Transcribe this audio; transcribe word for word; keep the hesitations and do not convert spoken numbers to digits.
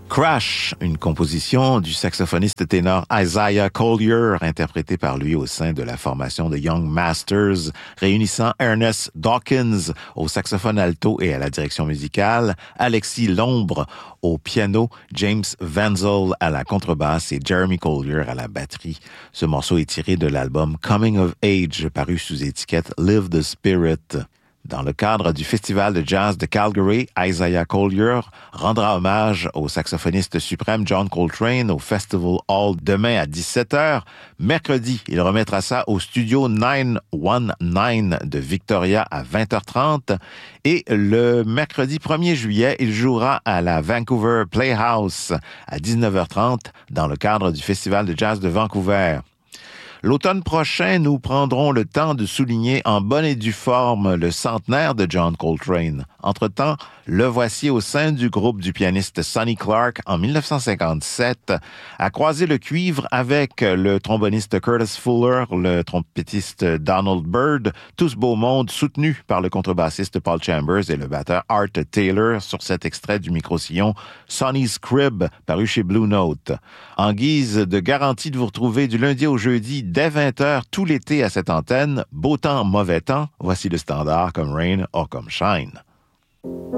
Crash, une composition du saxophoniste ténor Isaiah Collier, interprété par lui au sein de la formation de Young Masters, réunissant Ernest Dawkins au saxophone alto et à la direction musicale, Alexis Lombre au piano, James Wenzel à la contrebasse et Jeremy Collier à la batterie. Ce morceau est tiré de l'album Coming of Age, paru sous étiquette Live the Spirit. Dans le cadre du Festival de jazz de Calgary, Isaiah Collier rendra hommage au saxophoniste suprême John Coltrane au Festival Hall demain à dix-sept heures. Mercredi, il remettra ça au studio neuf cent dix-neuf de Victoria à vingt heures trente. Et le mercredi premier juillet, il jouera à la Vancouver Playhouse à dix-neuf heures trente dans le cadre du Festival de jazz de Vancouver. L'automne prochain, nous prendrons le temps de souligner en bonne et due forme le centenaire de John Coltrane. Entre-temps, le voici au sein du groupe du pianiste Sonny Clark en dix-neuf cent cinquante-sept, a croisé le cuivre avec le tromboniste Curtis Fuller, le trompettiste Donald Byrd, tout ce beau monde soutenu par le contrebassiste Paul Chambers et le batteur Art Taylor sur cet extrait du micro-sillon Sonny's Crib, paru chez Blue Note. En guise de garantie de vous retrouver du lundi au jeudi dès vingt heures tout l'été à cette antenne, beau temps, mauvais temps, voici le standard comme Rain or comme Shine.